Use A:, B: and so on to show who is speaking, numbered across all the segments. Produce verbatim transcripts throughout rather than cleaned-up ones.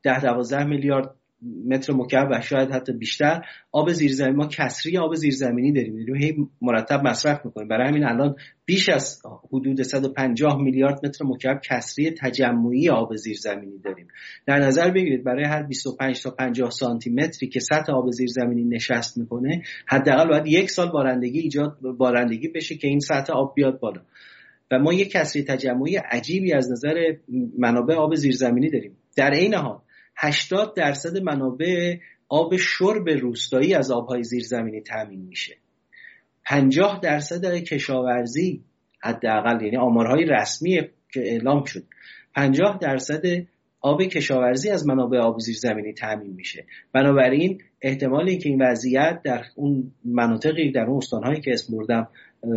A: ده دوازده میلیارد متر مکعب و شاید حتی بیشتر آب زیرزمینی، ما کسری آب زیرزمینی داریم، یعنی هی مرتب مصرف میکنیم. برای همین الان بیش از حدود صد و پنجاه میلیارد متر مکعب کسری تجمعی آب زیرزمینی داریم. در نظر بگیرید برای هر بیست و پنج تا پنجاه سانتی متری که سطح آب زیرزمینی نشست میکنه حداقل باید یک سال بارندگی ایجاد بارندگی بشه که این سطح آب بیاد بالا. و ما یک کسری تجمعی عجیبی از نظر منابع آب زیرزمینی داریم. در این حال هشتاد درصد منابع آب شرب روستایی از آبهای زیرزمینی تامین میشه. پنجاه درصد کشاورزی حداقل، یعنی آمارهای رسمی که اعلام شد، پنجاه درصد آب کشاورزی از منابع آب زیرزمینی تامین میشه. بنابراین احتمال اینکه این وضعیت در اون مناطقی، در اون استانهایی که اسم بردم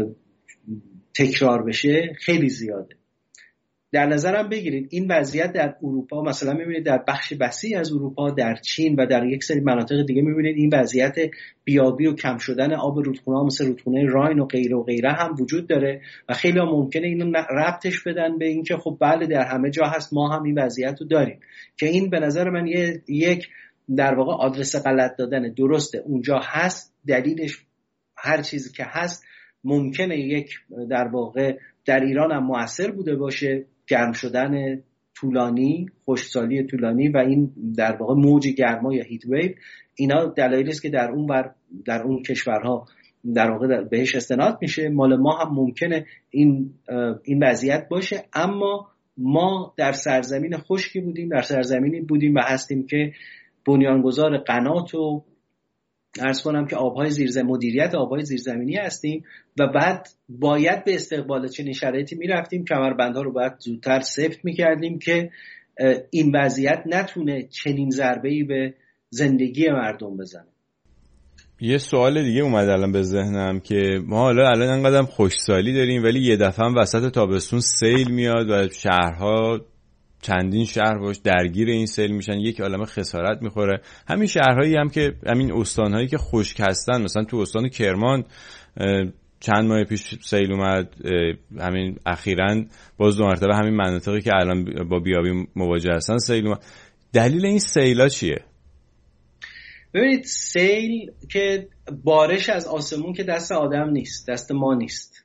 A: تکرار بشه خیلی زیاده. در نظرم بگیرید این وضعیت در اروپا، مثلا میبینید در بخش وسیع از اروپا، در چین و در یک سری مناطق دیگه میبینید این وضعیت بیابی و کم شدن آب رودخونه‌ها مثل رودخونه راین و غیره و غیره هم وجود داره و خیلی ها ممکنه اینو ربطش بدن به اینکه خب بله در همه جا هست، ما هم این وضعیت رو داریم، که این به نظر من یه، یک در واقع آدرس غلط دادن. درسته اونجا هست، دلیلش هر چیزی که هست ممکنه یک در واقع در ایران هم مؤثر بوده باشه، گرم شدن طولانی، خشکسالی طولانی و این در واقع موج گرما یا هیت ویو، اینا دلایلی است که در اون بر در اون کشورها در واقع بهش استناد میشه. مال ما هم ممکنه این این وضعیت باشه، اما ما در سرزمین خشکی بودیم، در سرزمینی بودیم و هستیم که بنیانگذار قنات و عرض کنم که آبهای زیرزمینی، مدیریت آبهای زیرزمینی هستیم و بعد باید به استقبال چنین شرایطی میرفتیم، کمربندها رو باید زودتر سفت میکردیم که این وضعیت نتونه چنین ضربه‌ای به زندگی مردم بزنه.
B: یه سوال دیگه اومد الان به ذهنم که ما حالا الان انقدر خشکسالی داریم ولی یه دفعه هم وسط تابستون سیل میاد و شهرها، چندین شهر باش درگیر این سیل میشن، یک عالمه خسارت میخوره. همین شهرهایی هم که همین استانهایی که خشک هستن، مثلا تو استان کرمان چند ماه پیش سیل اومد، همین اخیراً باز دو مرتبه همین مناطقی که الان با بیابی مواجه هستن سیل اومد. دلیل این سیلا چیه؟
A: ببینید، سیل که بارش از آسمون که دست آدم نیست، دست ما نیست،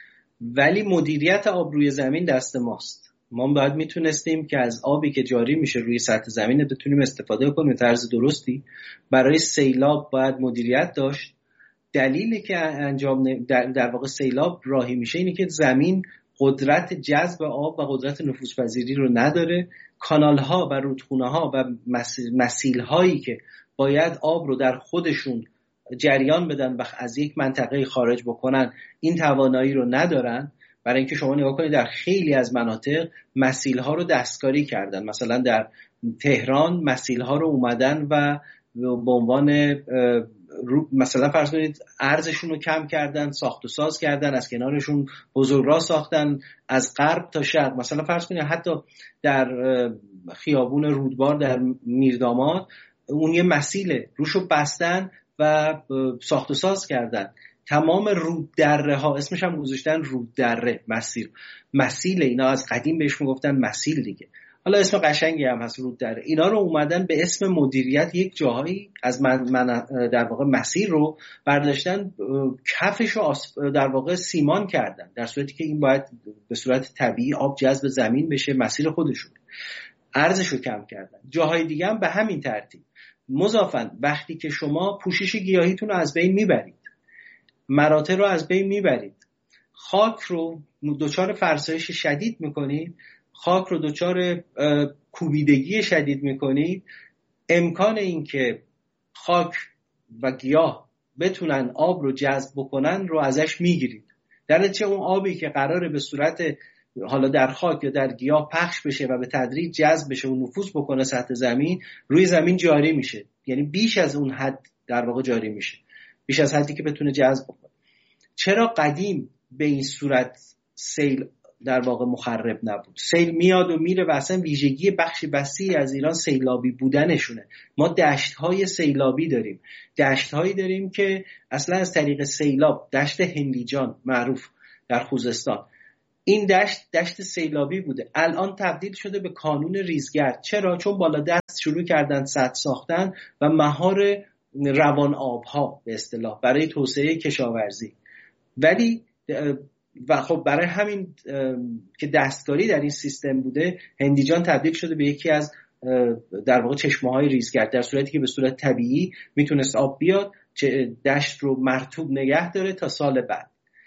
A: ولی مدیریت آب روی زمین دست ماست. ما باید میتونستیم که از آبی که جاری میشه روی سطح زمین بتونیم استفاده کنیم به طرز درستی. برای سیلاب باید مدیریت داشت. دلیلی که انجام در, در واقع سیلاب راهی میشه اینه که زمین قدرت جذب آب و قدرت نفوذپذیری رو نداره. کانال ها و رودخونه ها و مسیل هایی که باید آب رو در خودشون جریان بدن و از یک منطقه خارج بکنن این توانایی رو ندارن. برای اینکه شما نگاه کنید در خیلی از مناطق مسیل ها رو دستکاری کردن، مثلا در تهران مسیل ها رو اومدن و به عنوان مثلا فرض کنید ارزشون رو کم کردن، ساخت و ساز کردن، از کنارشون بزرگراه ساختن از غرب تا شرق. مثلا فرض کنید حتی در خیابون رودبار در میرداماد اون یه مسیله، روشو بستن و ساخت و ساز کردن. تمام روددره ها اسمش هم گذاشتن روددره، مسیل مسیل اینا از قدیم بهش میگفتن مسیل دیگه، حالا اسم قشنگی هم هست روددره. اینا رو اومدن به اسم مدیریت یک جاهایی از من, من در واقع مسیل رو برداشتن، کفش رو در واقع سیمان کردن، در صورتی که این باید به صورت طبیعی آب جذب زمین بشه، مسیل خودشون ارزش رو کم کردن. جاهای دیگه هم به همین ترتیب. مضافاً وقتی که شما پوشش گیاهیتون رو از بین میبرید، مراتع رو از بین میبرید، خاک رو دچار فرسایش شدید میکنید، خاک رو دچار کوبیدگی شدید میکنید، امکان این که خاک و گیاه بتونن آب رو جذب بکنن رو ازش میگیرید. در نتیجه اون آبی که قراره به صورت حالا در خاک یا در گیاه پخش بشه و به تدریج جذب بشه و نفوذ بکنه سطح زمین، روی زمین جاری میشه، یعنی بیش از اون حد در واقع جاری میشه، بیش از حدی که بتونه جذب بکنه. چرا قدیم به این صورت سیل در واقع مخرب نبود؟ سیل میاد و میره و اصلا ویژگی بخشی وسیعی از ایران سیلابی بودنشونه. ما دشت‌های سیلابی داریم، دشت‌هایی داریم که اصلا از طریق سیلاب، دشت هندیجان معروف در خوزستان، این دشت دشت سیلابی بوده، الان تبدیل شده به کانون ریزگرد. چرا؟ چون بالا دست شروع کردن سد ساختن و مهار روان آبها به اصطلاح برای توسعه کشاورزی. ولی و خب برای همین که دستکاری در این سیستم بوده، هندیجان تبدیل شده به یکی از در واقع چشمه‌های ریزگرد، در صورتی که به صورت طبیعی میتونست آب بیاد دشت رو مرطوب نگه داره تا سال بعد.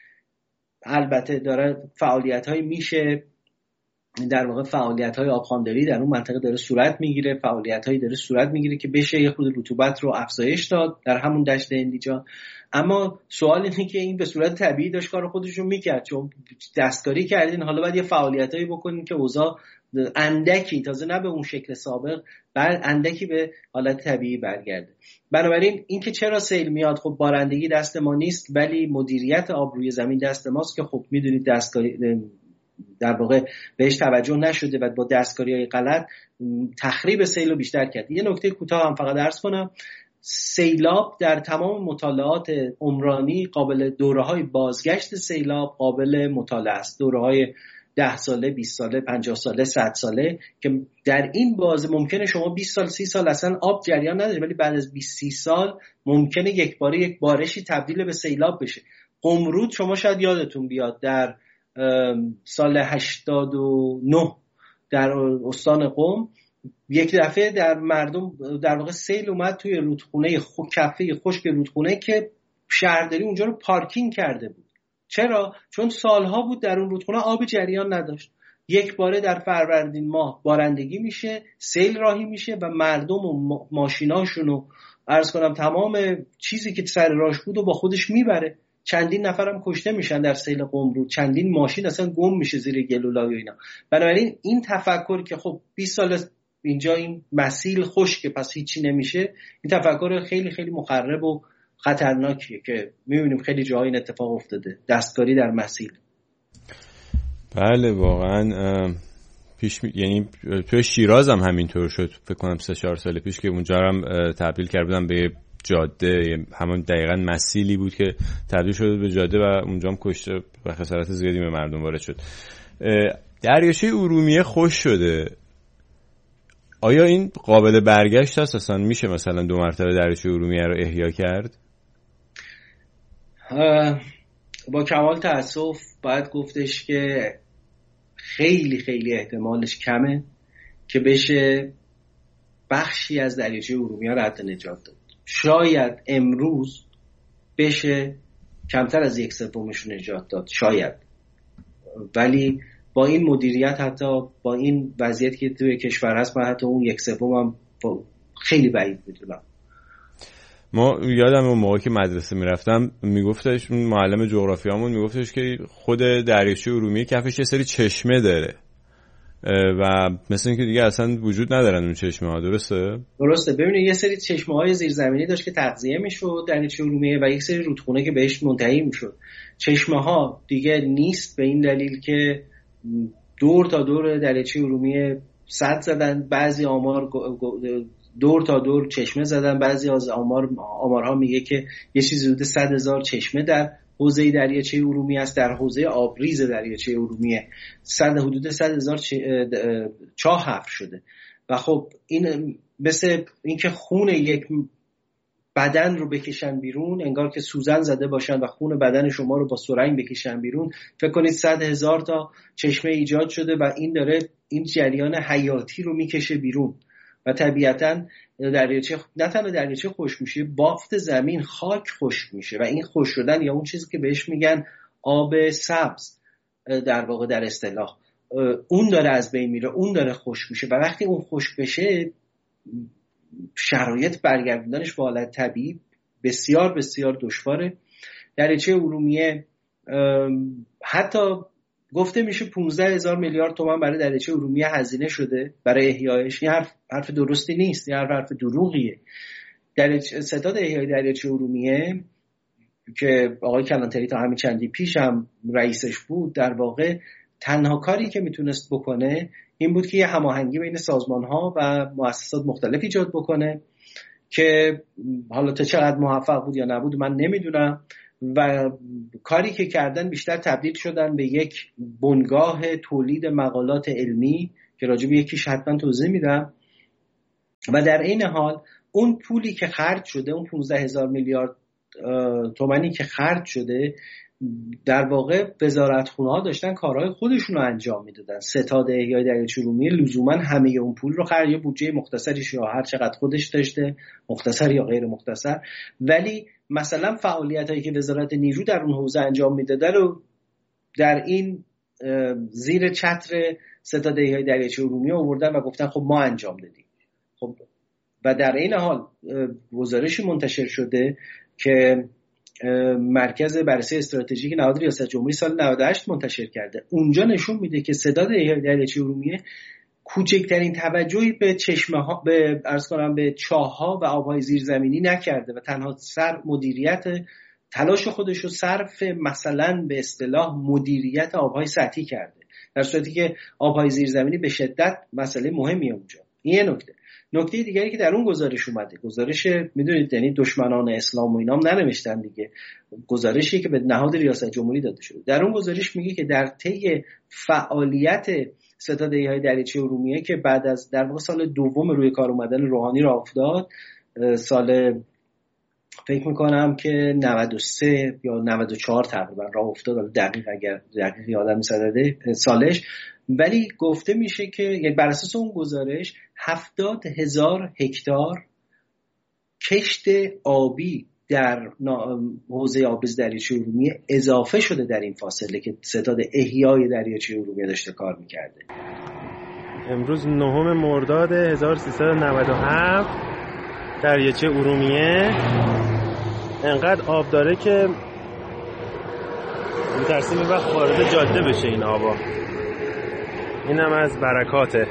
A: البته داره فعالیت‌های میشه در واقع فعالیت‌های آبخوانداری در اون منطقه داره صورت میگیره، فعالیت‌هایی داره صورت میگیره که بشه یه خود رطوبت رو افزایش داد در همون دشت هندیجان. اما سوال اینه که این به صورت طبیعی داشت کار خودش رو میکرد، چون دستکاری کردین، حالا باید یه فعالیتایی بکنین که اوضاع اندکی، تازه نه به اون شکل سابق، بعد اندکی به حالت طبیعی برگرده. بنابراین این که چرا سیل میاد، خب بارندگی دست ما نیست، ولی مدیریت آب روی زمین دست ماست که خب میدونید دستکاری در واقع بهش توجه نشده و با دستکاری‌های غلط تخریب سیل رو بیشتر کرد. یه نکته کوتاه هم فقط عرض کنم، سیلاب در تمام مطالعات عمرانی قابل دوره‌های بازگشت سیلاب قابل مطالعه است، دوره‌های ده ساله، بیست ساله، پنجاه ساله، صد ساله، که در این بازه ممکنه شما بیست سال، سی سال اصلا آب جریان نداره، ولی بعد از بیست سی سال ممکنه یک باره یک بارشی تبدیل به سیلاب بشه. قمرود شما شاید یادتون بیاد در سال هشتاد و نه در استان قم یک دفعه در مردم در واقع سیل اومد توی رودخونه خو کفه خشک رودخونه که شهرداری اونجا رو پارکینگ کرده بود. چرا؟ چون سالها بود در اون رودخونه آب جریان نداشت. یک باره در فروردین ماه بارندگی میشه، سیل راهی میشه و مردم و ماشیناشون و عرض کنم تمام چیزی که سر راهش بود و با خودش میبره. چندین نفرم کشته میشن در سیل قمرود، چندین ماشین اصلا گم میشه زیر گلولای و اینا. بنابراین این تفکر که خب بیست سال اینجا این مسیل خشکه پس هیچی نمیشه، این تفکر خیلی خیلی مخرب و خطرناکیه که میبینیم خیلی جاها این اتفاق افتاده، دستکاری در مسیل.
B: بله واقعا پیش می... یعنی توی شیراز هم همینطور شد، فکر کنم سه چهار سال پیش که اونجا هم تبدیل کردن به جاده، همون دقیقاً مسیلی بود که تبدیل شده به جاده و اونجا هم کشته و خسارت زیادی به مردم وارد شد. دریاچه ارومیه خوش شده، آیا این قابل برگشت هست اصلا؟ میشه مثلا دو مرتبه دریاچه ارومیه رو احیا کرد؟
A: با کمال تأسف باید گفتش که خیلی خیلی احتمالش کمه که بشه بخشی از دریاچه ارومیه رو حتی نجات داد. شاید امروز بشه کمتر از یک سومش نجات داد، شاید، ولی با این مدیریت، حتی با این وضعیت که توی کشور هست، من حتی اون یک سوم هم خیلی بعید میدونم.
B: ما یادم اون موقع که مدرسه میرفتم میگفتش معلم جغرافیامون میگفتش که خود دریاچه ارومیه کفش یه سری چشمه داره و مثل اینکه دیگه اصلا وجود ندارن اون چشمه ها. درسته؟
A: درسته. ببینید یه سری چشمه های زیرزمینی داشت که تغذیه میشد دریاچه ارومیه و یک سری رودخونه که بهش منتهی میشد. چشمه ها دیگه نیست به این دلیل که دور تا دور دریاچه ارومیه سد زدن، بعضی آمار دور تا دور چشمه زدن، بعضی از آمار آمارها میگه که یه چیزی حدود صد هزار چشمه در حوزه دریاچه ارومیه است. در حوزه آبریز دریاچه ارومیه صد حدود صد هزار چاه حفر شده و خب این مثل اینکه خون یک بدن رو بکشن بیرون، انگار که سوزن زده باشن و خون بدن شما رو با سرنگ بکشن بیرون. فکر کنید صد هزار تا چشمه ایجاد شده و این داره این جریان حیاتی رو میکشه بیرون و طبیعتاً دریاچه نه تنها دریاچه خشک میشه، بافت زمین خاک خشک میشه و این خشک شدن یا اون چیزی که بهش میگن آب سبز در واقع در اصطلاح، اون داره از بین میره، اون داره خشک میشه و وقتی اون خشک بشه شرایط برگردوندنش به حالت طبیعی بسیار بسیار دشواره. دریاچه ارومیه حتی گفته میشه پانزده هزار میلیارد تومان برای دریاچه ارومیه هزینه شده برای احیایش. این حرف حرف درستی نیست، این حرف حرف دروغیه. دریاچه ستاد احیای دریاچه ارومیه که آقای کلانتری تا همین چندی پیش هم رئیسش بود، در واقع تنها کاری که میتونست بکنه این بود که یه هماهنگی بین سازمان‌ها و مؤسسات مختلف ایجاد بکنه که حالا تا چقدر موفق بود یا نبود من نمیدونم، و کاری که کردن بیشتر تبدیل شدن به یک بنگاه تولید مقالات علمی که راجع به یکیش حتما توضیح میدم و در این حال اون پولی که خرج شده، اون پانزده هزار میلیارد تومانی که خرج شده، در واقع وزارتخونه ها داشتن کارهای خودشون رو انجام میدادن. ستاد احیای دریاچه ارومیه لزوما همه اون پول رو خرج، یا بودجه مختصریش یا هر چقدر خودش داشته، مختصر یا غیر مختصر، ولی مثلا فعالیت هایی که وزارت نیرو در اون حوزه انجام میداده رو در این زیر چتر ستاد احیای دریاچه ارومیه آوردن و گفتن خب ما انجام دادیم. خب و در این حال گزارشی منتشر شده که مرکز بررسی استراتژیک نهاد ریاست جمهوری سال نود و هشت منتشر کرده. اونجا نشون میده که ستاد احیای دریاچه ارومیه کوچکترین توجهی به چشمه ها، به عرض کنم به چاه‌ها و آب‌های زیرزمینی نکرده و تنها سر مدیریت تلاش خودش رو صرف مثلا به اصطلاح مدیریت آب‌های سطحی کرده، در صورتی که آب‌های زیرزمینی به شدت مسئله مهمیه اونجا. این یه نکته. نکته دیگری که در اون گزارش اومده، گزارش میدونید یعنی دشمنان اسلام و اینام ننوشتن دیگه، گزارشی که به نهاد ریاست جمهوری داده شده. در اون گزارش میگه که در طی فعالیت ستاد احیای دریاچه ارومیه که بعد از در واقع سال دوم روی کار اومدن روحانی راه افتاد، سال فکر میکنم که نود و سه یا نود و چهار تقریبا راه افتاد، دقیق اگر دقیق یادم میاد سالش، ولی گفته میشه که یعنی بر اساس اون گزارش هفتاد هزار هکتار کشت آبی در حوزه آبریز دریاچه ارومیه اضافه شده در این فاصله که ستاد احیای دریاچه ارومیه داشته کار میکرده.
C: امروز نهم مرداد هزار و سیصد و نود و هفت دریاچه ارومیه انقدر آب داره که میترسیم یه وقت وارد جاده بشه این آبا. اینم از برکات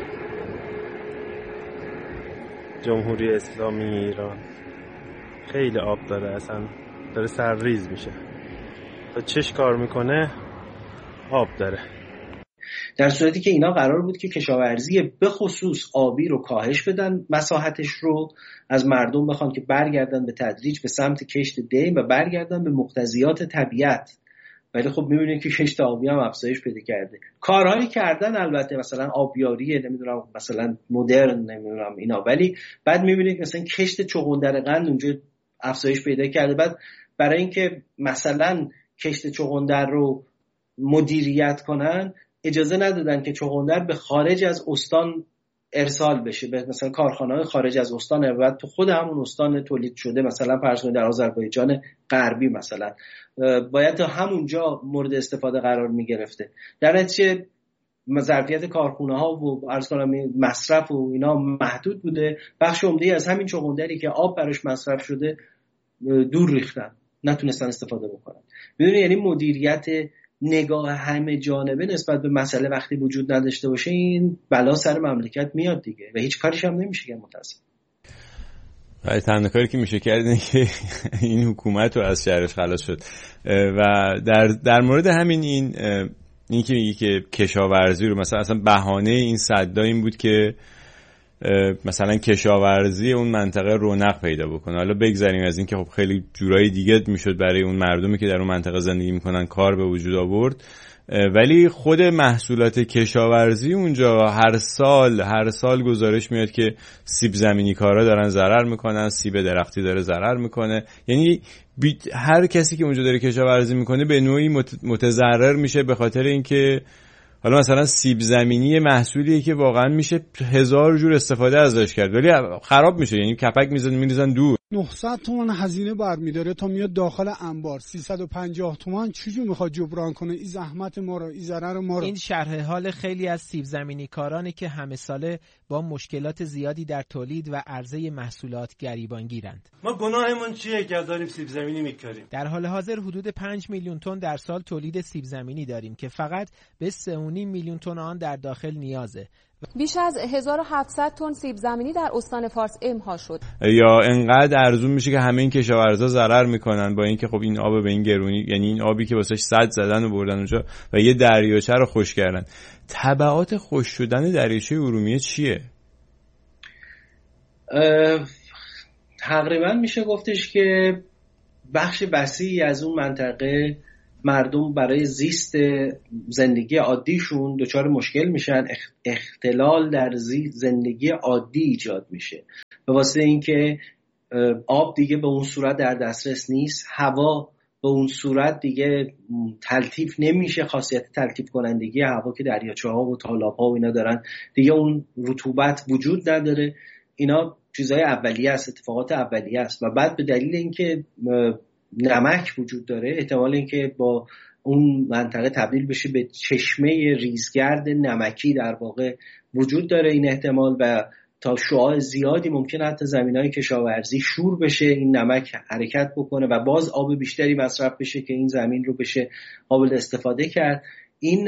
C: جمهوری اسلامی ایران. خیلی آب داره، اصلا داره سرریز میشه. تا چش کار میکنه آب داره.
A: در صورتی که اینا قرار بود که کشاورزی به خصوص آبی رو کاهش بدن، مساحتش رو از مردم بخوان که برگردن به تدریج به سمت کشت دیم و برگردن به مقتضیات طبیعت، ولی خب میبینید که کشت آبی هم افزایش پیدا کرده. کارهایی کردن البته مثلا آبیاری نمیدونم مثلا مدرن نمیدونم اینا، ولی بعد میبینید مثلا کشت چغندر قند اونجا افزایش پیدا کرده. بعد برای اینکه مثلا کشت چغندر رو مدیریت کنن اجازه ندادن که چغندر به خارج از استان ارسال بشه، به مثلا کارخانه‌های خارج از استان، بعد تو خود همون استان تولید شده، مثلا فرض کنید در آذربایجان غربی مثلا باید تا همونجا مورد استفاده قرار می‌گرفته. در نتیجه ظرفیت کارخانه‌ها و عرض کنم مصرف و اینا محدود بوده. بخش عمده‌ای از همین چغندری که آب براش مصرف شده دور ریختن، نتونستن استفاده بکنن. می‌دونی یعنی مدیریت نگاه همه جانبه نسبت به مسئله وقتی وجود نداشته باشه این بلا سر مملکت میاد دیگه و هیچ کاریش هم نمیشه که متاسف.
B: ولی تنها کاری که میشه کرد اینه که این حکومت رو از شرش خلاص شد. و در در مورد همین این این که میگه که کشاورزی رو مثلا اصلا بهانه این صدا این بود که مثلا کشاورزی اون منطقه رونق پیدا بکنه. حالا بگذاریم از این که خب خیلی جورای دیگه میشد برای اون مردمی که در اون منطقه زندگی میکنن کار به وجود آورد، ولی خود محصولات کشاورزی اونجا هر سال هر سال گزارش میاد که سیب زمینی کارا دارن ضرر میکنن، سیب درختی داره ضرر میکنه. یعنی هر کسی که اونجا داره کشاورزی میکنه به نوعی متضرر میشه، به خاطر اینکه حالا مثلا سیب زمینی محصولیه که واقعا میشه هزار جور استفاده ازش کرد ولی خراب میشه، یعنی کپک میزنن میریزن دور.
D: نهصد تومان هزینه برمیداره تا میاد داخل انبار. سیصد و پنجاه تومان چجور میخواد جبران کنه این زحمت ما رو، این ضرر ما رو؟
E: این شرح حال خیلی از سیب زمینی کارانه که همه ساله با مشکلات زیادی در تولید و عرضه محصولات گریبان گیرند.
C: ما گناهمون چیه که داریم سیب زمینی میکاریم؟
E: در حال حاضر حدود پنج میلیون تن در سال تولید سیب زمینی داریم که فقط به سه و نیم میلیون تن آن در داخل نیازه.
F: بیش از هزار و هفتصد تن سیب زمینی در استان فارس امها شد.
B: یا انقدر ارزون میشه که همه این کشاورزا ضرر میکنن با اینکه خب این آب به این گرونی، یعنی این آبی که واسش صد زدن و بردن اونجا و یه دریاچه رو خشک کردن. تبعات خشک شدن دریاچه ارومیه چیه؟
A: تقریبا میشه گفتش که بخش وسیعی از اون منطقه مردم برای زیست زندگی عادیشون دچار مشکل میشن، اختلال در زندگی عادی ایجاد میشه به واسه اینکه آب دیگه به اون صورت در دسترس نیست، هوا به اون صورت دیگه تلطیف نمیشه، خاصیت تلطیف کنندگی هوا که دریاچه‌ها و تالاب‌ها و اینا دارن دیگه اون رطوبت وجود نداره. اینا چیزهای اولیه است، اتفاقات اولیه است. و بعد به دلیل اینکه نمک وجود داره احتمال اینکه با اون منطقه تبدیل بشه به چشمه ریزگرد نمکی در واقع وجود داره این احتمال، و تا شعاع زیادی ممکنه حتی زمینهای کشاورزی شور بشه، این نمک حرکت بکنه و باز آب بیشتری مصرف بشه که این زمین رو بشه قابل استفاده کرد. این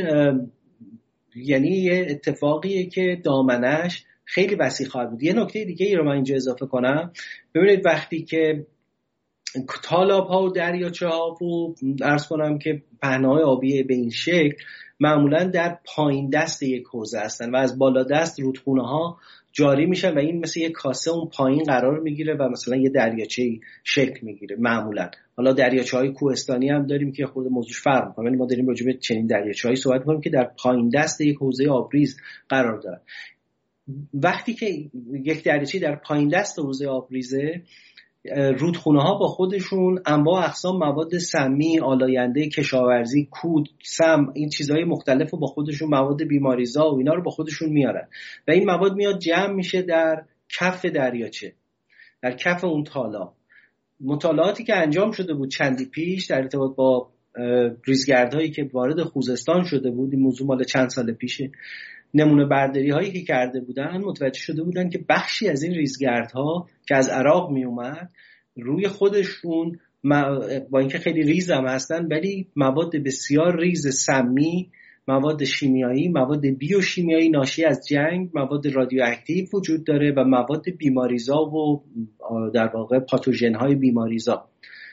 A: یعنی یه اتفاقیه که دامنش خیلی وسیع خواهد بود. یه نکته دیگه ای رو من اینجا اضافه کنم، ببینید وقتی که تالاب ها و دریاچه ها و عرض کنم که پهنه‌های آبی به این شکل معمولا در پایین دست یک حوزه هستن و از بالا دست رودخونه ها جاری میشن و این مثل یک کاسه اون پایین قرار میگیره و مثلا یه دریاچه شکل میگیره معمولا. حالا دریاچه های کوهستانی هم داریم که خود موضوعش فرق میکنه، ولی ما داریم راجع به چنین دریاچه هایی صحبت میکنیم که در پایین دست یک حوزه آبریز قرار دارن. وقتی که یک دریاچه در پایین دست حوزه آبریزه، رودخونه ها با خودشون انواع اقسام مواد سمی، آلاینده کشاورزی، کود، سم، این چیزهای مختلف رو با خودشون، مواد بیماریزا و اینا رو با خودشون میارن و این مواد میاد جمع میشه در کف دریاچه، در کف اون تالاب. مطالعاتی که انجام شده بود چندی پیش در ارتباط با ریزگردهایی که وارد خوزستان شده بود، این موضوع مال چند سال پیشه، نمونه برداری هایی که کرده بودن متوجه شده بودن که بخشی از این ریزگردها که از عراق می اومد روی خودشون با اینکه خیلی ریز هم هستن ولی مواد بسیار ریز سمی، مواد شیمیایی، مواد بیوشیمیایی ناشی از جنگ، مواد رادیواکتیو وجود داره و مواد بیماریزا و در واقع پاتوژن های بیماریزا.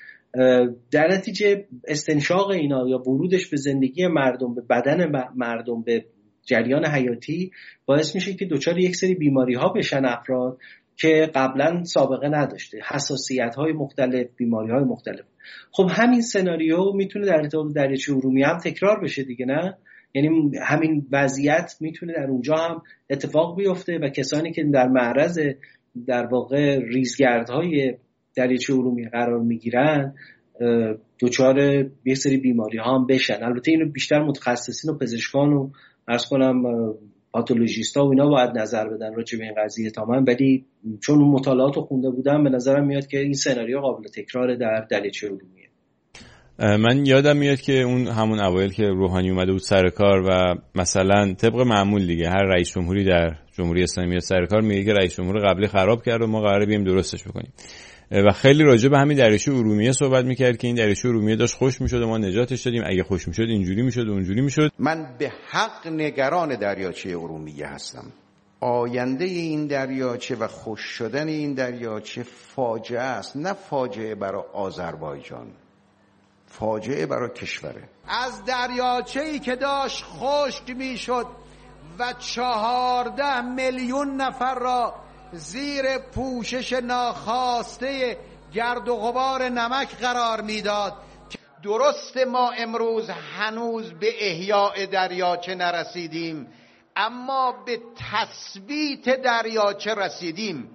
A: در نتیجه استنشاق اینا یا ورودش به زندگی مردم، به بدن مردم، به جریان حیاتی باعث میشه که دچار یک سری بیماری ها بشن افراد که قبلا سابقه نداشته، حساسیت های مختلف، بیماری های مختلف. خب همین سناریو میتونه در ارتباط دریاچه ارومیه هم تکرار بشه دیگه، نه؟ یعنی همین وضعیت میتونه در اونجا هم اتفاق بیفته و کسانی که در معرض در واقع ریزگردهای دریاچه ارومیه قرار میگیرن دچار یک سری بیماری ها هم بشن. البته اینو بیشتر متخصصین و پزشکان و عرض کنم پاتولوژیستا و اینا باید نظر بدن راجع به این قضیه تمام، ولی چون اون مطالعات رو خونده بودم به نظرم میاد که این سناریو قابل تکرار در دریاچه ارومیه.
B: من یادم میاد که اون همون اوایل که روحانی اومده بود سر کار و مثلا طبق معمول دیگه هر رئیس جمهوری در جمهوری اسلامی سر کار میگه که رئیس جمهور قبلی خراب کرد و ما قراره بیایم درستش بکنیم و خیلی راجع به همین دریاچه ارومیه صحبت میکرد که این دریاچه ارومیه داشت خوش میشد و ما نجاتش دادیم، اگه خوش میشد اینجوری میشد و اونجوری میشد.
G: من به حق نگران دریاچه ارومیه هستم. آینده این دریاچه و خوش شدن این دریاچه فاجعه است، نه فاجعه برای آذربایجان، فاجعه برای کشوره. از دریاچه‌ای که داشت خشک میشد و چهارده میلیون نفر را زیر پوشش ناخواسته گرد و غبار نمک قرار میداد. درست ما امروز هنوز به احیاء دریاچه نرسیدیم، اما به تثبیت دریاچه رسیدیم.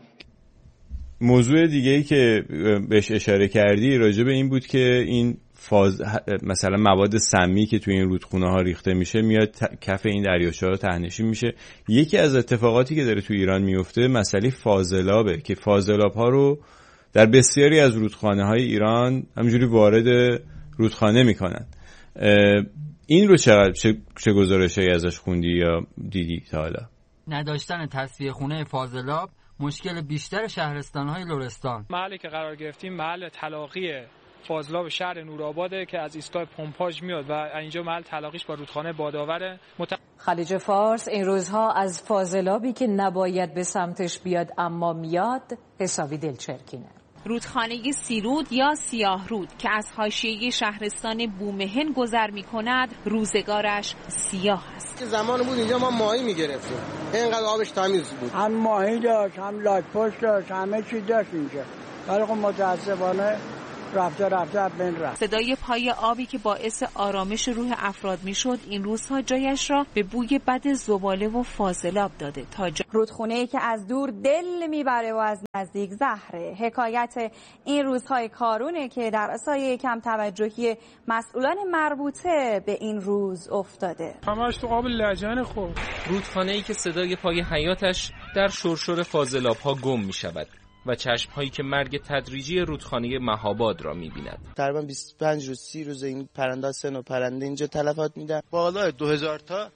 B: موضوع دیگه‌ای که بهش اشاره کردی راجع به این بود که این فاز مثلا مواد سمی که توی این رودخونه ها ریخته میشه میاد کف این دریاچه ها ته‌نشین میشه. یکی از اتفاقاتی که داره توی ایران میفته مسئله فاضلابه که فاضلاب ها رو در بسیاری از رودخانه های ایران همینجوری وارد رودخانه میکنن. این رو چقدر چه, چه گزارشایی ازش خوندی یا دیدی تا حالا؟
H: نداشتن تصفیه خونه فاضلاب مشکل بیشتر شهرستان‌های لرستان.
I: محلی که قرار گرفتیم محل تلاقی فاضلاب شهر نورآباده که از ایستگاه پمپاژ میاد و اینجا محل تلاقیش با رودخانه باداوره. مت...
J: خلیج فارس این روزها از فاضلابی که نباید به سمتش بیاد اما میاد حسابی دلچرکینه.
K: رودخانه سیرود یا سیاه رود که از حاشیه شهرستان بومهن گذر می کند روزگارش سیاه است.
L: زمان بود اینجا ما ماهی می گرفتیم، اینقدر آبش تمیز بود،
M: هم ماهی داشت، هم لاک پشت داشت، همه چی داشت اینجا. ولی خب متاسفانه رفته رفته از بین رفت.
K: صدای پای آبی که باعث آرامش روح افراد میشد این روزها جایش را به بوی بد زباله و فاضلاب داده. تا جا...
N: رودخونه‌ای که از دور دل میبره و از نزدیک زهره. حکایت این روزهای کارونه که در سایه کم توجهی مسئولان مربوطه به این روز افتاده.
I: همش تو آب لجن خود.
O: رودخانه‌ای که صدای پای حیاتش در شرشر فاضلاب‌ها گم می‌شود و چشم‌هایی که مرگ تدریجی رودخانه مهاباد را می‌بیند.
P: تقریباً بیست و پنج روز سی روز این پرنده سن و پرنده اینجا تلفات میدن. بالای دو هزار تا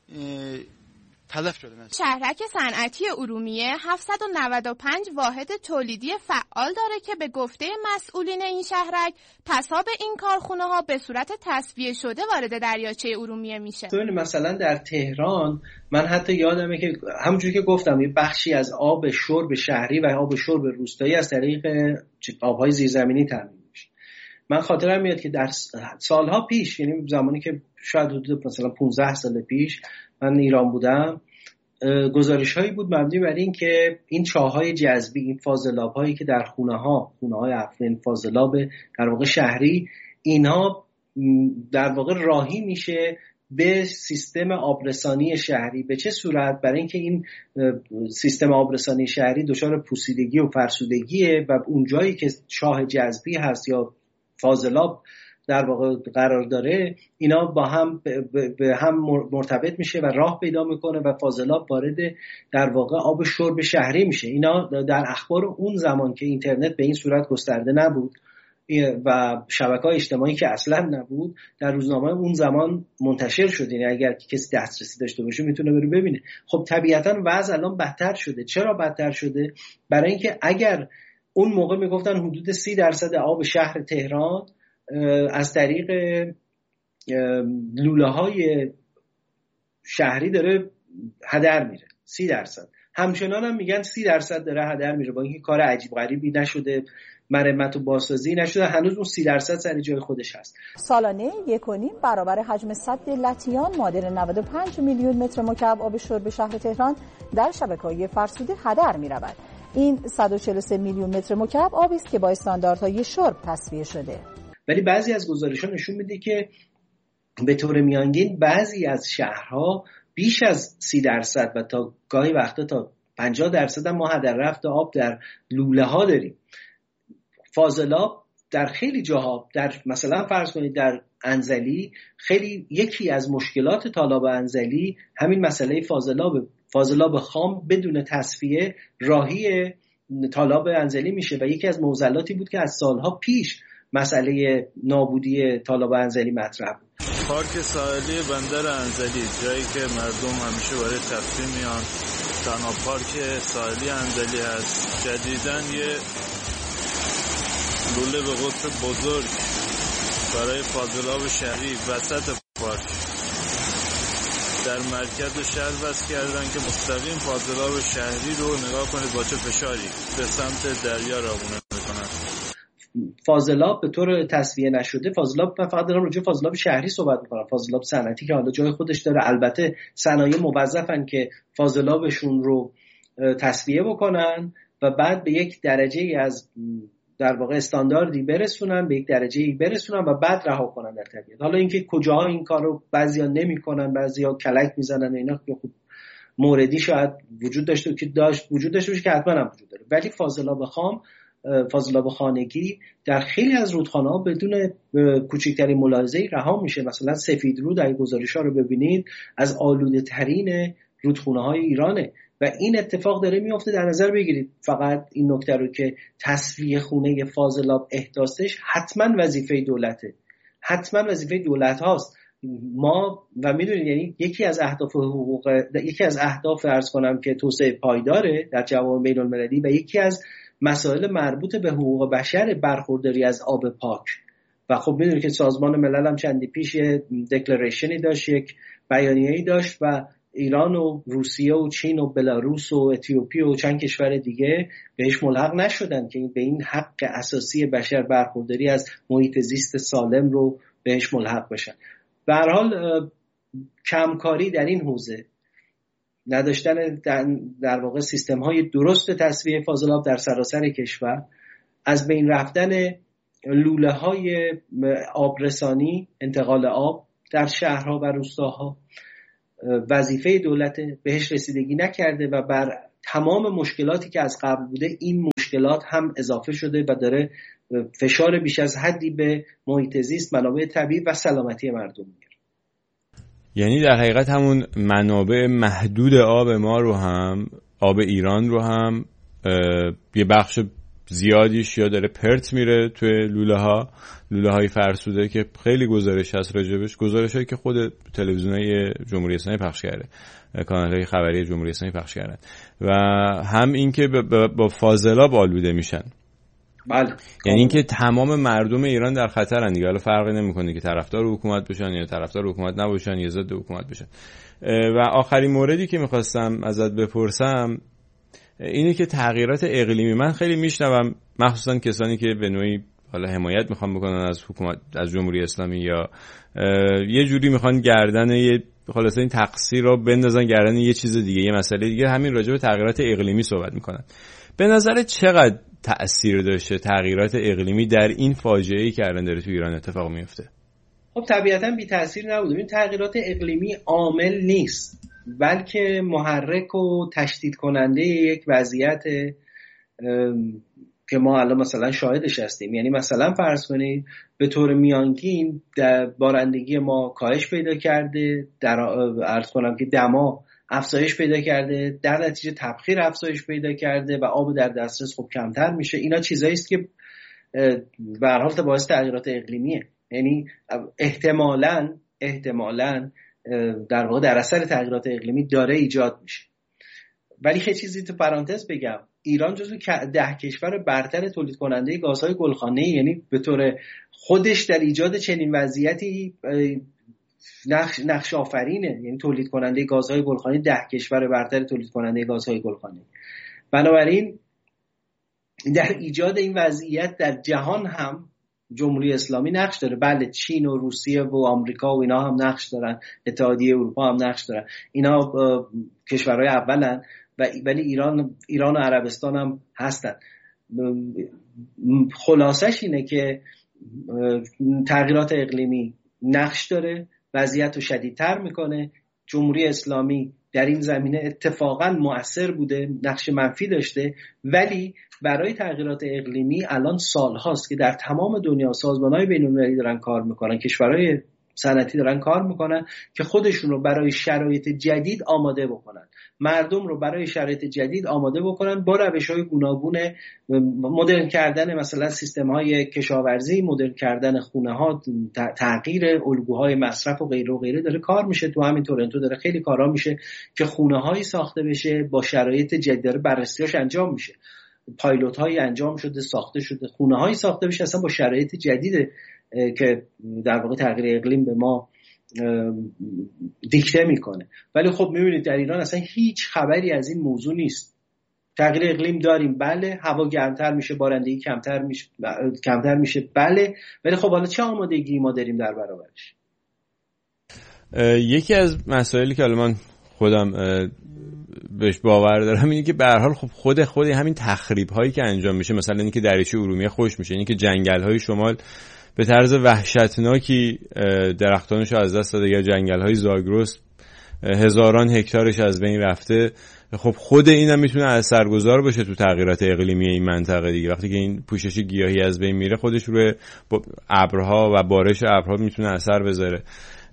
P: تلف شده.
Q: شهرک صنعتی ارومیه هفتصد و نود و پنج واحد تولیدی فعال داره که به گفته مسئولین این شهرک پساب این کارخونه ها به صورت تصفیه شده وارد دریاچه ارومیه میشه.
A: مثلا در تهران من حتی یادمه که همونجوری که گفتم یه بخشی از آب شرب شهری و آب شرب روستایی از طریق آبهای زیرزمینی تامین میشه. من خاطرم میاد که در سالها پیش، یعنی زمانی که شاید حدود مثلا پانزده سال پیش من ایران بودم، گزارش هایی بود مبنی بر این که این چاهای جذبی، این فاضلاب هایی که در خونه ها خونه های افرین فاضلاب در واقع شهری، اینها در واقع راهی میشه به سیستم آبرسانی شهری. به چه صورت؟ برای اینکه این سیستم آبرسانی شهری دچار پوسیدگی و فرسودگیه و اون جایی که چاه جذبی هست یا فاضلاب در واقع قرار داره، اینا با هم به هم مرتبط میشه و راه پیدا میکنه و فاضلاب وارد در واقع آب شرب شهری میشه. اینا در اخبار اون زمان که اینترنت به این صورت گسترده نبود و شبکه‌های اجتماعی که اصلا نبود، در روزنامه اون زمان منتشر شد. یعنی اگر کسی دسترسی داشته باشه میتونه بره ببینه. خب طبیعتاً وضع الان بدتر شده. چرا بدتر شده؟ برای اینکه اگر اون موقع میگفتن حدود سی درصد آب شهر تهران از طریق لوله های شهری داره هدر میره، سی درصد. همچنان هم میگن سی درصد داره هدر میره، با اینکه کار عجیب غریبی نشده، مرمت و بازسازی نشده، هنوز اون سی درصد سر جای خودش هست.
J: سالانه یک و نیم برابر حجم سد لطیان معادل نود و پنج میلیون متر مکعب آب شرب شهر تهران در شبکه‌های فرسوده هدر میرود. این صد و چهل و سه میلیون متر مکعب آبی است که با استانداردهای شرب تصفیه شده.
A: ولی بعضی از گزارش‌ها نشون میده که به طور میانگین بعضی از شهرها بیش از سی درصد و تا گاهی وقتا تا پنجاه درصد هم ما هدر رفت آب در لوله ها داریم. فاضلاب در خیلی جاها، در مثلا فرض کنید در انزلی، خیلی یکی از مشکلات تالاب انزلی همین مسئله فاضلاب فاضلاب خام بدون تصفیه راهی تالاب انزلی میشه و یکی از معضلاتی بود که از سالها پیش مسئله نابودی تالاب انزلی مطرح بود.
R: پارک ساحلی بندر انزلی، جایی که مردم همیشه برای تفریح میان، تنها پارک ساحلی انزلی هست. جدیداً یه لوله به قطر بزرگ برای فاضلاب شهری وسط پارک در مرکز شهر وصل کردن که مستقیم فاضلاب شهری رو نگاه کنید با چه فشاری به سمت دریا راهونه میکنن.
A: فاضلاب به طور تصفیه نشده، فاضلاب من فقط دارم راجع به فاضلاب شهری صحبت میکنم، فاضلاب صنعتی که حالا جای خودش داره، البته صنایع موظفن که فاضلابشون رو تصفیه بکنن و بعد به یک درجه از در واقع استانداردی برسونن، به یک درجه‌ای برسونن و بعد رها کنن در طبیعت. حالا اینکه کجاها این کارو بعضیا نمی‌کنن، بعضیا کلک میزنن، اینا خب موردی شاید وجود داشته که داشت وجود داشته باشه که حتما هم وجود داره. ولی فاضلاب خام، فاضلاب خانگی در خیلی از رودخانه‌ها بدون کوچکترین ملاحظه‌ای رها میشه. مثلا سفیدرود اگه گزارش‌ها رو ببینید از آلوده‌ترین رودخانه‌های ایرانه و این اتفاق داره میفته. در نظر بگیرید فقط این نکته رو که تصفیه خونه فاضلاب احداثش حتما وظیفه دولته، حتما وظیفه دولت هاست. ما و میدونید یعنی یکی از اهداف حقوق یکی از اهداف عرض کنم که توسعه پایداره در جوامع بین المللی و یکی از مسائل مربوط به حقوق بشر برخورداری از آب پاک. و خب میدونید که سازمان ملل هم چندی پیش دکلریشنی داشت، یک بیانیه‌ای داشت و ایران و روسیه و چین و بلاروس و اتیوپی و چند کشور دیگه بهش ملحق نشدن که به این حق اساسی بشر برخورداری از محیط زیست سالم رو بهش ملحق بشن. به هر حال کمکاری در این حوزه، نداشتن در واقع سیستم‌های درست تصفیه فاضلاب در سراسر کشور، از بین رفتن لوله های آبرسانی، انتقال آب در شهرها و روستاها وظیفه دولت بهش رسیدگی نکرده و بر تمام مشکلاتی که از قبل بوده این مشکلات هم اضافه شده و داره فشار بیش از حدی به محیط زیست، منابع طبیعی و سلامتی مردم میاره.
B: یعنی در حقیقت همون منابع محدود آب ما رو هم، آب ایران رو هم یه بخش زیادیش یا داره پرت میره توی لوله ها، لوله های فرسوده که خیلی گزارش هست راجبش، گزارش هایی که خود تلویزیونای جمهوری اسلامی پخش کرده، کانال های خبری جمهوری اسلامی پخش کردن، و هم این که با فاضلاب آلوده میشن.
A: بله.
B: یعنی اینکه تمام مردم ایران در خطرن دیگه. حالا فرقی نمیکنه که طرفدار حکومت باشن یا طرفدار حکومت نباشن یا ضد حکومت باشن. و آخرین موردی که میخواستم ازت بپرسم اینه که تغییرات اقلیمی، من خیلی میشنوم مخصوصا کسانی که به نوعی حالا حمایت میخوان بکنن از حکومت، از جمهوری اسلامی، یا یه جوری میخوان گردن یه خلاصه این تقصیر رو بندازن گردن یه چیز دیگه، یه مسئله دیگه، همین راجع به تغییرات اقلیمی صحبت میکنن. به نظر چقدر تأثیر داشته تغییرات اقلیمی در این فاجعه‌ای که الان داره تو ایران اتفاق میفته؟
A: خب طبیعتاً بی تأثیر نبوده. این تغییرات اقلیمی عامل نیست، بلکه محرک و تشدید کننده یک وضعیت که ما الان مثلا شاهدش هستیم. یعنی مثلا فرض کنید به طور میانگین در بارندگی ما کاهش پیدا کرده، در عرض کنم که دما افزایش پیدا کرده، در نتیجه تبخیر افزایش پیدا کرده و آب در دسترس خب کمتر میشه. اینا چیزایی است که به هر حال باعث تغییرات اقلیمیه. یعنی احتمالاً احتمالاً در واقع در اثر تغییرات اقلیمی داره ایجاد میشه. ولی یه چیزی تو پرانتز بگم، ایران جزو ده کشور برتر تولید کننده گازهای گلخانه‌ای، یعنی به طور خودش در ایجاد چنین وضعیتی نقش نقش آفرینه. یعنی تولید کننده گازهای گلخانه‌ای ده کشور برتر تولید کننده گازهای گلخانه‌ای. بنابراین در ایجاد این وضعیت در جهان هم جمهوری اسلامی نقش داره. بله، چین و روسیه و آمریکا و اینا هم نقش دارن، اتحادیه اروپا هم نقش دارن، اینا کشورهای اولن، ولی ایران ایران و عربستان هم هستن. خلاصش اینه که تغییرات اقلیمی نقش داره، وضعیت رو شدیدتر میکنه. جمهوری اسلامی در این زمینه اتفاقا مؤثر بوده، نقش منفی داشته، ولی برای تغییرات اقلیمی الان سالهاست که در تمام دنیا سازمان‌های بین‌المللی دارن کار میکنن، کشورهای صنعتی دارن کار میکنن که خودشون رو برای شرایط جدید آماده بکنن، مردم رو برای شرایط جدید آماده بکنن با روش‌های گوناگون مدرن کردن مثلا سیستم‌های کشاورزی، مدرن کردن خونه‌ها، تغییر الگوهای مصرف و غیره و غیره داره کار میشه. تو همین تورنتو داره خیلی کارا میشه که خونه‌هایی ساخته بشه با شرایط جدید، داره بررسی‌هاش انجام میشه، پایلوت هایی انجام شده، ساخته شده، خونه هایی ساخته بشه اصلا با شرایط جدید که در واقع تغییر اقلیم به ما دیکته میکنه. ولی خب میبینید در ایران اصلا هیچ خبری از این موضوع نیست. تغییر اقلیم داریم، بله، هوا گرمتر میشه، بارندگی کمتر میشه کمتر میشه بله، ولی خب حالا چه آمادگی ما داریم در برابرش؟
B: یکی از مسائلی که الان من خودم بهش باور دارم اینه که به هر حال خب خود خود همین تخریب هایی که انجام میشه، مثلا اینکه دریاچه ارومیه خوش میشه، اینکه جنگل های شمال به طرز وحشتناکی درختانش از دست داده، یا جنگل های زاگرس هزاران هکتارش از بین رفته، خب خود اینم میتونه اثرگذار باشه تو تغییرات اقلیمی این منطقه دیگه. وقتی که این پوشش گیاهی از بین میره خودش روی ابرها و بارش ابرها میتونه اثر بذاره.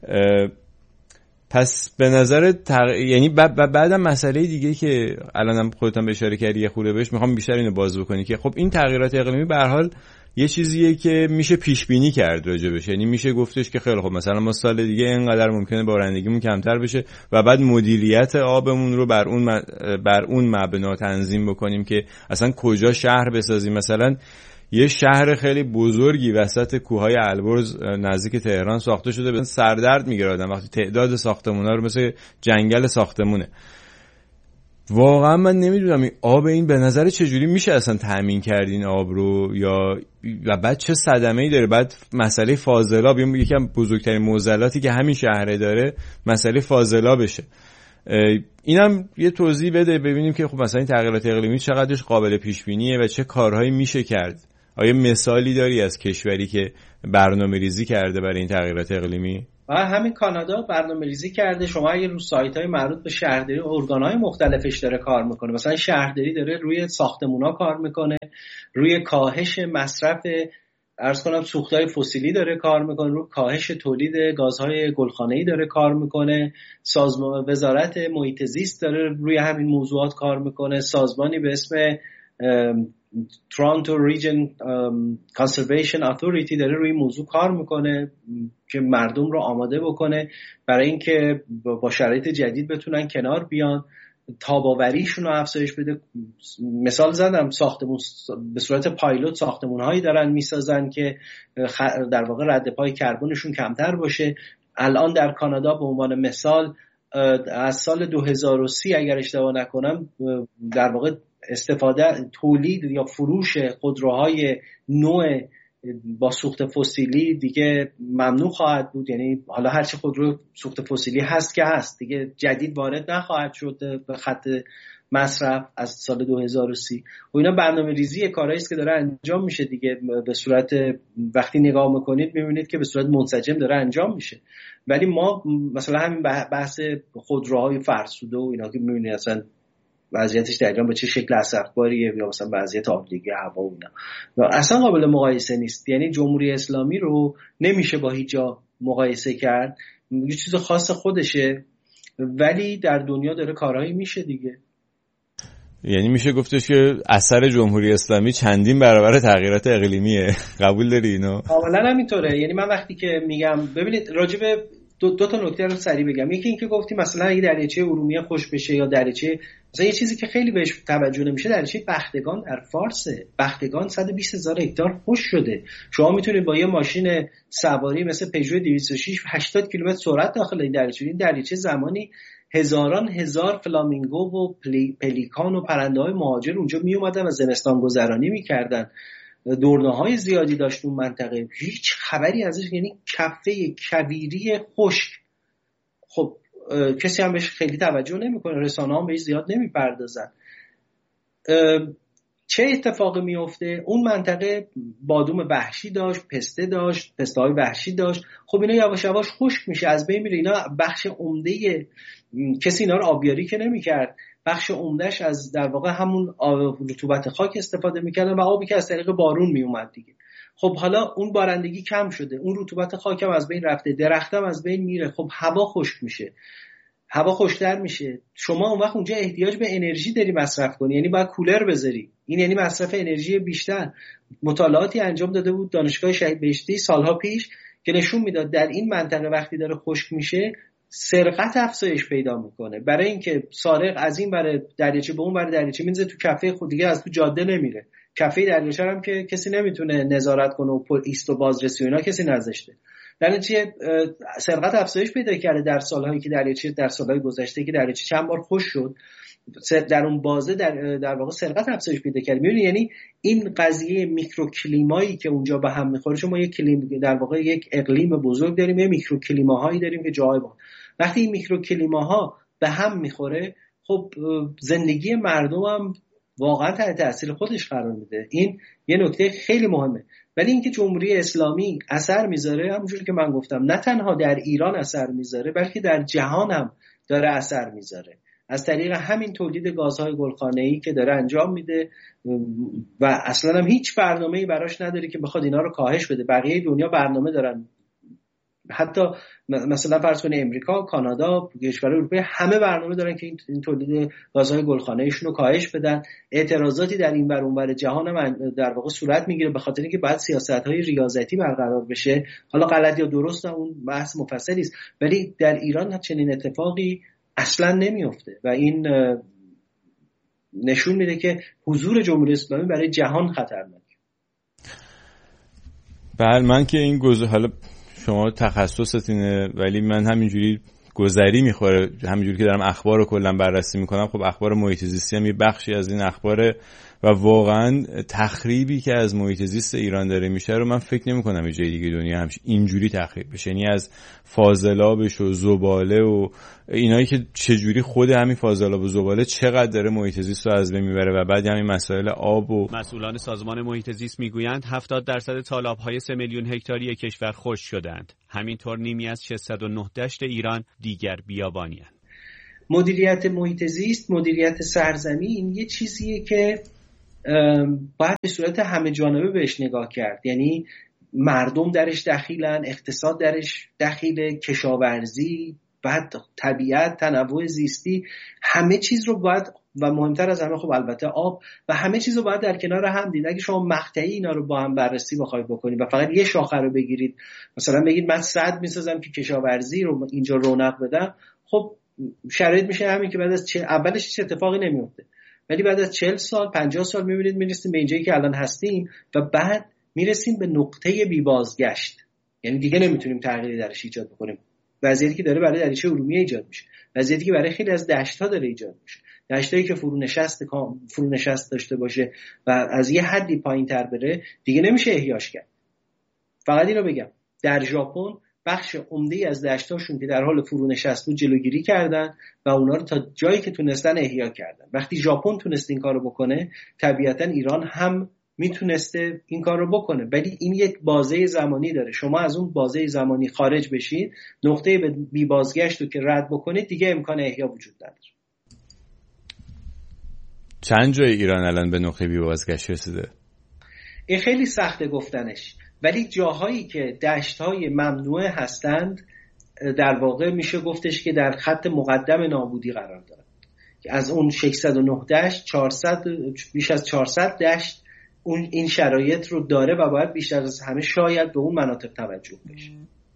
B: پس به نظر تق... یعنی ب... ب... بعدم مسئله دیگه که الانم خودت هم اشاره کردی یه خورده بهش میخوام بیشتر اینو باز بکنی که خب این تغییرات اقلیمی به هر حال یه چیزیه که میشه پیش بینی کرد راجبش. یعنی میشه گفتش که خیلی خب مثلا ما سال دیگه اینقدر ممکنه بارندگیمون کمتر بشه و بعد مدیریت آبمون رو بر اون م... بر اون مبنا تنظیم بکنیم که اصلا کجا شهر بسازیم. مثلا یه شهر خیلی بزرگی وسط کوههای البرز نزدیک تهران ساخته شده، به سردرد میگیره آدم وقتی تعداد ساختمونا رو مثل جنگل ساختمونه. واقعا من نمیدونم این آب این به نظر چجوری میشه اصلا تامین کرد این آب رو، یا و بعد چه صدمه‌ای داره. بعد مسئله فاضلاب، یکی از بزرگترین معضلاتی که همین شهر داره مسئله فاضلابشه. اینم یه توضیح بده ببینیم که خب مثلا این تغییرات اقلیمی چقدرش قابل پیش بینیه و چه کارهایی میشه کرد. آیا مثالی داری از کشوری که برنامه‌ریزی کرده برای این تغییرات اقلیمی؟
A: و همین کانادا برنامه‌ریزی کرده. شما اگه رو سایت‌های مربوط به شهرداری ارگان‌های مختلفش داره کار میکنه، مثلا شهرداری داره روی ساختمان‌ها کار میکنه، روی کاهش مصرف عرض کنم سوخت‌های فسیلی داره کار میکنه، روی کاهش تولید گازهای گلخانه‌ای داره کار میکنه. سازمان وزارت محیط زیست داره روی همین موضوعات کار میکنه. سازمانی به اسم تورنتو ریجن کانسرویشن اتوریتی داره روی موضوع کار میکنه که مردم رو آماده بکنه برای اینکه با شرایط جدید بتونن کنار بیان، تاباوریشون رو افزایش بده. مثال زدم ساختمون به صورت پایلوت ساختمون هایی دارن میسازن که در واقع رد پای کربنشون کمتر باشه. الان در کانادا به عنوان مثال از سال دو هزار و سی اگر اشتباه نکنم در واقع استفاده تولید یا فروش خودروهای نو با سوخت فسیلی دیگه ممنوع خواهد بود. یعنی حالا هرچی خودرو سوخت فسیلی هست که هست دیگه جدید وارد نخواهد شد به خط مصرف از سال دو هزار و سی. و اینا برنامه ریزی کارهایی است که داره انجام میشه دیگه. به صورت وقتی نگاه میکنید میبینید که به صورت منسجم داره انجام میشه. ولی ما مثلا همین بحث خودروهای فرسوده و اینا که میبینید اصلا وضعیتش در ایران به چه شکل اسفباریه، یا مثلا وضعیت آلودگی هوا و اینا و اصلا قابل مقایسه نیست. یعنی جمهوری اسلامی رو نمیشه با هیچ جا مقایسه کرد، یه چیز خاص خودشه ولی در دنیا داره کارهایی میشه دیگه.
B: یعنی میشه گفتش که اثر جمهوری اسلامی چندین برابر تغییرات اقلیمیه. قبول داری اینو؟
A: کاملا همینطوره. یعنی من وقتی که میگم ببینید راجع به دو, دو تا نکته رو سریع بگم. یکی اینکه گفتی مثلا اگه دریاچه ارومیه خوش بشه یا دریاچه مثلا یه چیزی که خیلی بهش توجه نمیشه دریاچه بختگان در فارسه. بختگان صد و بیست هزار هکتار خوش شده. شما میتونید با یه ماشین سواری مثل پژو دویست و شش هشتاد کیلومتر سرعت داخل این دریاچه این دریاچه زمانی هزاران هزار فلامینگو و پلی، پلیکان و پرنده‌های مهاجر اونجا می اومدن و زمستان گذرانی می‌کردن. دورنه‌های زیادی داشت اون منطقه، هیچ خبری ازش. یعنی کفه کویری خشک. خب کسی هم بهش خیلی توجه نمی‌کنه، رسانه‌ها هم بهش زیاد نمی‌پردازن. چه اتفاقی میفته؟ اون منطقه بادوم وحشی داشت، پسته داشت، پسته‌های وحشی داشت. خب اینا یواش یواش خشک میشه، از بین میره. اینا بخش عمده، کسی اینا رو آبیاری که نمی‌کرد، بخش عمدهش از در واقع همون رطوبت خاک استفاده می‌کردن و آبی که از طریق بارون میومد دیگه. خب حالا اون بارندگی کم شده، اون رطوبت خاک هم از بین رفته، درخت هم از بین میره. خب هوا خشک میشه، هوا خشک‌تر میشه. شما اون وقت اونجا احتیاج به انرژی داری مصرف کنی، یعنی باید کولر بذاری. این یعنی مصرف انرژی بیشتر. مطالعاتی انجام داده بود دانشگاه شهید بهشتی سالها پیش که نشون میداد در این منطقه وقتی داره خشک میشه سرقت افزایش پیدا میکنه. برای اینکه سارق از این برای دریاچه به اون برای دریاچه میندازه تو کفه خود، دیگه از تو جاده نمیره. کفه دریاچه هم که کسی نمیتونه نظارت کنه و ایست و بازرسی و اینا کسی نذاشته. در نتیجه سرقت افزایش پیدا کرده در سالهایی که دریاچه در سالهای گذشته که دریاچه چند بار خشک شد، در اون بازه در در واقع سرقت افزایش پیدا کرد. می‌بینید یعنی این قضیه میکروکلیمایی که اونجا به هم می‌خوره، چون ما یک کلیم در واقع یک اقلیم بزرگ داریم، یه میکروکلیماهایی داریم که جای با وقتی این میکروکلیماها به هم می‌خوره، خب زندگی مردم هم واقعا تحت تاثیر خودش قرار میده. این یه نکته خیلی مهمه. ولی اینکه جمهوری اسلامی اثر میذاره، همونجوری که من گفتم، نه تنها در ایران اثر میذاره بلکه در جهان هم داره اثر میذاره از طریق همین تولید گازهای گلخانه‌ای که داره انجام میده و اصلا هم هیچ برنامه‌ای براش نداره که بخواد اینا رو کاهش بده. بقیه دنیا برنامه دارن، حتی مثلا فرض کنید امریکا، کانادا، کشورهای اروپایی همه برنامه دارن که این تولید گازهای گلخانه‌ایشون رو کاهش بدن. اعتراضاتی در این ور اون ور جهان هم در واقع صورت میگیره به خاطر اینکه باید سیاست‌های ریاضتی برقرار بشه. حالا غلط یا درست اون بحث مفصلی است، ولی در ایران چنین اتفاقی اصلا نمیفته و این نشون میده که حضور جمهوری اسلامی برای جهان خطرناک.
B: بله، من که این گزار حالا شما تخصصت اینه ولی من همینجوری گذری میخوره، همینجوری که دارم اخبار رو کلا بررسی میکنم. خب اخبار محیط زیستی هم یه بخشی از این اخبار و واقعا تخریبی که از محیط زیست ایران داره میشه رو من فکر نمی کنم یه جای دیگه دنیا همش اینجوری تخریب بشه. یعنی از فاضلابش و زباله و اینایی که چجوری خود همین فاضلاب و زباله چقدر داره محیط زیست رو از بین میبره و بعد همین مسائل آب و
M: مسئولان سازمان محیط زیست میگویند هفتاد درصد تالاب‌های سه میلیون هکتاری کشور خشک شدند. همینطور نیمی از ششصد و نه دشت ایران دیگر بیابانی‌اند.
A: مدیریت محیط زیست، مدیریت سرزمین یه چیزیه که باید به صورت همه جانبه بهش نگاه کرد. یعنی مردم درش دخیلن، اقتصاد درش دخیله، کشاورزی، بعد طبیعت، تنوع زیستی، همه چیز رو باید و مهمتر از همه خب البته آب و همه چیز رو باید در کنار هم دید. اگه شما مقطعی اینا رو با هم بررسی بخواید بکنید و فقط یه شاخه رو بگیرید، مثلا بگید من صد میسازم که کشاورزی رو اینجا رونق بدم، خب شرایط میشه همین که بعد از چه اولش هیچ اتفاقی نمیفته، ولی بعد از چهل سال پنجاه سال میبینید میرسیم به اینجایی که الان هستیم و بعد میرسیم به نقطه بی بازگشت. یعنی دیگه نمیتونیم تغییری درش ایجاد بکنیم. وضعیتی که داره برای دریاچه ارومیه ایجاد میشه، وضعیتی که برای خیلی از دشت‌ها داره ایجاد میشه، دشتایی که فرونشست فرونشست داشته باشه و از یه حدی پایین‌تر بره دیگه نمیشه احیاش کرد. فقط اینو بگم در ژاپن بخش عمده‌ای از دشتاشون که در حال فرونشست بود جلوگیری کردن و اونا رو تا جایی که تونستن احیا کردن. وقتی ژاپن تونست این کارو بکنه، طبیعتاً ایران هم میتونسته این کار رو بکنه، ولی این یک بازه زمانی داره. شما از اون بازه زمانی خارج بشید، نقطه بی بازگشت رو که رد بکنید دیگه امکان احیا وجود نداره.
B: چند جای ایران الان به نقطه بی بازگشت رسیده؟
A: این خیلی سخته گفتنش، ولی جاهایی که دشت‌های ممنوعه هستند در واقع میشه گفتش که در خط مقدم نابودی قرار دارند. از اون ششصد و نه دشت چهارصد بیش از چهارصد دشت اون این شرایط رو داره و باید بیشتر از همه شاید به اون مناطق توجه بشه.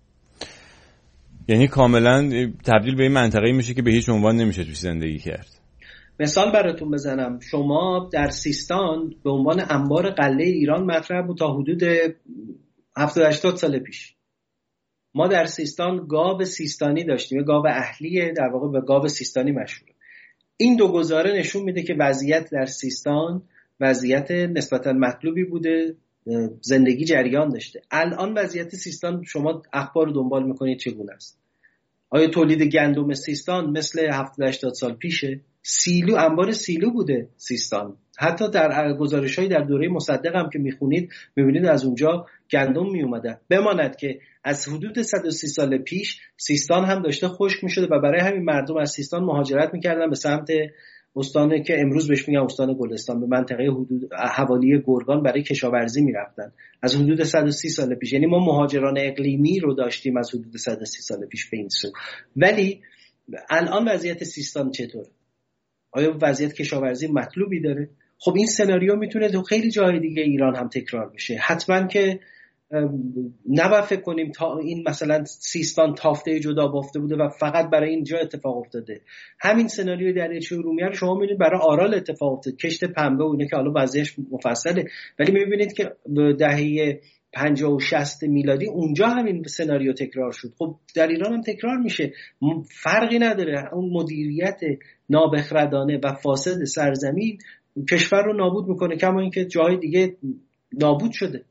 B: یعنی کاملا تبدیل به این منطقه‌ای میشه که به هیچ عنوان نمیشه توش زندگی کرد.
A: مثال براتون بزنم، شما در سیستان به عنوان انبار غله ایران مطرح بود تا حدود هفتاد هشتاد سال پیش. ما در سیستان گاو سیستانی داشتیم، گاو اهلیه، در واقع به گاو سیستانی مشهوره. این دو گزاره نشون میده که وضعیت در سیستان وضعیت نسبتاً مطلوبی بوده، زندگی جریان داشته. الان وضعیت سیستان شما اخبار رو دنبال میکنید چگونه است؟ آیا تولید گندم سیستان مثل هفتاد هشتاد سال پیشه؟ سیلو، انبار سیلو بوده سیستان. حتی در گزارش‌های در دوره مصدق هم که میخونید میبینید از اونجا گندم میومده. بماند که از حدود صد و سی سال پیش سیستان هم داشته خشک میشده و برای همین مردم از سیستان مهاجرت میکردن به سمت استانی که امروز بهش میگن استان گلستان، به منطقه حدود حوالی گرگان برای کشاورزی میرفتن از حدود صد و سی سال پیش. یعنی ما مهاجران اقلیمی رو داشتیم از حدود صد و سی سال پیش به این سو. ولی الان وضعیت سیستان چطوره؟ آیا وضعیت کشاورزی مطلوبی داره؟ خب این سناریو میتونه تو خیلی جای دیگه ایران هم تکرار بشه. حتما که نباید فکر کنیم تا این مثلا سیستان تافته جدا بافته بوده و فقط برای اینجا اتفاق افتاده. همین سناریوی دریاچه ارومیه رو شما میبینید برای آرال اتفاق افتاده، کشت پنبه و اینه که حالا وضعیتش مفصله، ولی میبینید که دهه پنجاه و شصت میلادی اونجا همین سناریو تکرار شد. خب در ایران هم تکرار میشه، فرقی نداره. اون مدیریت نابخردانه و فاسد سرزمین کشور رو نابود میکنه، کما اینکه جای دیگه نابود شده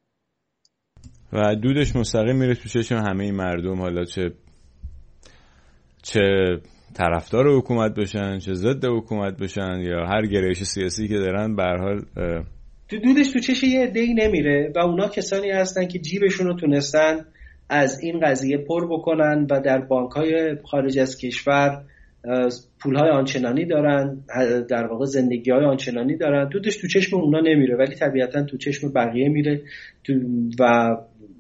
B: و دودش مستقیم میره تو چشم همه این مردم، حالا چه چه طرفدار حکومت باشن چه ضد حکومت باشن یا هر گرایش سیاسی که دارن، به هر حال
A: تو دودش تو چش یه عده‌ای نمیره و اونا کسانی هستن که جیبشون رو تونستن از این قضیه پر بکنن و در بانک‌های خارج از کشور پول‌های آنچنانی دارن، در واقع زندگی‌های آنچنانی دارن. دودش تو چشم اونا نمیره ولی طبیعتاً تو چشم بقیه میره تو و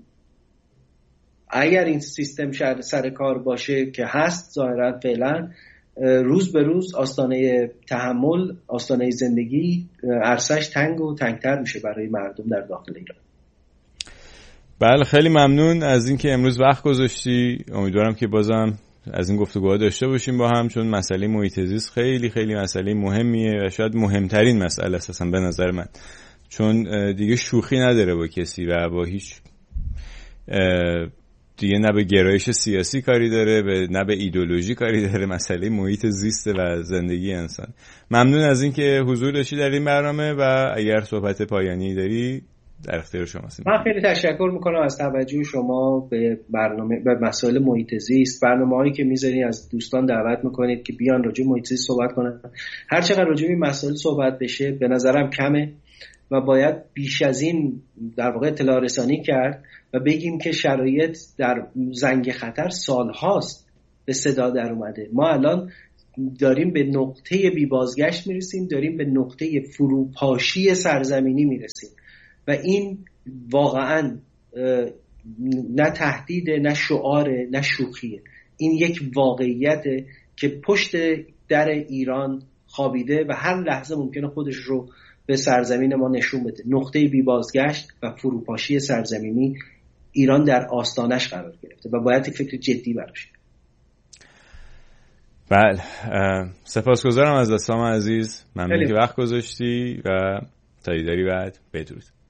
A: اگر این سیستم سر کار باشه که هست ظاهراً فعلا، روز به روز آستانه تحمل، آستانه زندگی عرصه‌اش تنگ و تنگتر میشه برای مردم در داخل ایران.
B: بله خیلی ممنون از اینکه امروز وقت گذاشتی. امیدوارم که بازم از این گفتگوها داشته باشیم با هم، چون مسئله محیط زیست خیلی خیلی مسئله مهمیه و شاید مهمترین مسئله اساسا به نظر من، چون دیگه شوخی نداره با کسی و با هیچ دیگه نه به گرایش سیاسی کاری داره، به نه به ایدئولوژی کاری داره، مسئله محیط زیست و زندگی انسان. ممنون از اینکه حضور داشتی در این برنامه و اگر صحبت پایانی داری در اختیار شماست.
A: من خیلی تشکر میکنم از توجه شما به برنامه به مسائل محیط زیست. برنامه‌هایی که میذارین از دوستان دعوت میکنید که بیان راجع به محیط زیست صحبت کنن. هر چقدر راجع به این مسائل صحبت بشه به نظرم کمه و باید بیش از این در واقع اطلاع رسانی کرد و بگیم که شرایط در زنگ خطر سالهاست به صدا در اومده. ما الان داریم به نقطه بی بازگشت میرسیم، داریم به نقطه فروپاشی سرزمینی میرسیم و این واقعا نه تهدیده، نه شعاره، نه شوخیه. این یک واقعیته که پشت در ایران خوابیده و هر لحظه ممکنه خودش رو به سرزمین ما نشون بده. نقطه بی بازگشت و فروپاشی سرزمینی ایران در آستانش قرار گرفته و باید فکر جدی براش.
B: بله، سپاسگزارم از دستام عزیز، ممنون که وقت گذاشتی و تا دیداری بعد. بدرود.